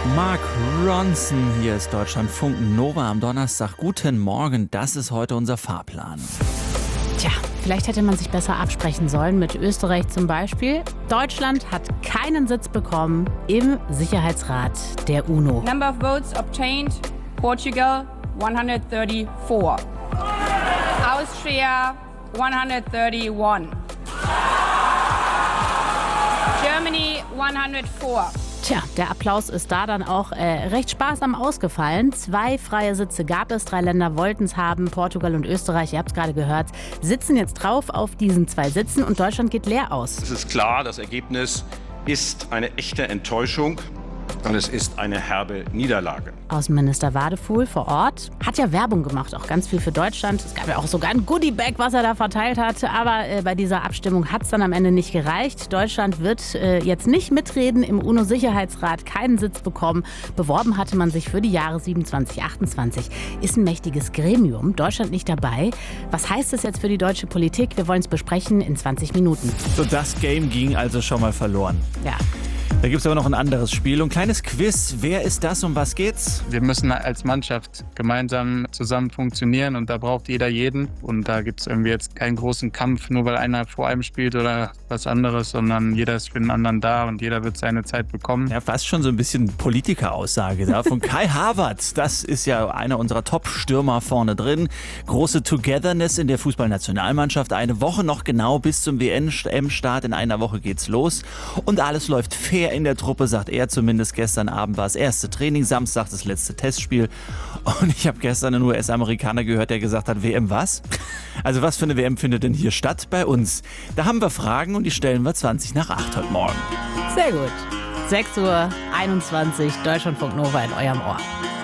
Mark Ronson, hier ist Deutschlandfunk Nova am Donnerstag. Guten Morgen, das ist heute unser Fahrplan. Tja, vielleicht hätte man sich besser absprechen sollen mit Österreich zum Beispiel. Deutschland hat keinen Sitz bekommen im Sicherheitsrat der UNO. Number of votes obtained, Portugal 134. Austria 131. Germany 104. Tja, der Applaus ist da dann auch recht sparsam ausgefallen. 2 freie Sitze gab es, 3 Länder wollten es haben. Portugal und Österreich, ihr habt es gerade gehört, sitzen jetzt drauf auf diesen 2 Sitzen und Deutschland geht leer aus. Es ist klar, das Ergebnis ist eine echte Enttäuschung und es ist eine herbe Niederlage. Außenminister Wadefuhl vor Ort hat ja Werbung gemacht, auch ganz viel für Deutschland. Es gab ja auch sogar ein Goodie-Bag, was er da verteilt hat. Aber bei dieser Abstimmung hat es dann am Ende nicht gereicht. Deutschland wird jetzt nicht mitreden im UNO-Sicherheitsrat, keinen Sitz bekommen. Beworben hatte man sich für die Jahre 27, 28. Ist ein mächtiges Gremium, Deutschland nicht dabei. Was heißt das jetzt für die deutsche Politik? Wir wollen es besprechen in 20 Minuten. So, das Game ging also schon mal verloren. Ja. Da gibt es aber noch ein anderes Spiel. Ein kleines Quiz. Wer ist das? Um was geht's? Wir müssen als Mannschaft gemeinsam zusammen funktionieren und da braucht jeder jeden. Und da gibt es irgendwie jetzt keinen großen Kampf, nur weil einer vor einem spielt oder was anderes, sondern jeder ist für den anderen da und jeder wird seine Zeit bekommen. Ja, fast schon so ein bisschen Politikeraussage da von Kai Havertz. Das ist ja einer unserer Top-Stürmer vorne drin. Große Togetherness in der Fußballnationalmannschaft. Eine Woche noch genau bis zum WM-Start. In einer Woche geht's los. Und alles läuft fair in der Truppe, sagt er zumindest. Gestern Abend war das erste Training, Samstag das letzte Testspiel. Und ich habe gestern einen US-Amerikaner gehört, der gesagt hat, WM was? Also was für eine WM findet denn hier statt bei uns? Da haben wir Fragen und die stellen wir 20 nach 8 heute Morgen. Sehr gut. 6:21 Uhr, Deutschlandfunk Nova in eurem Ohr.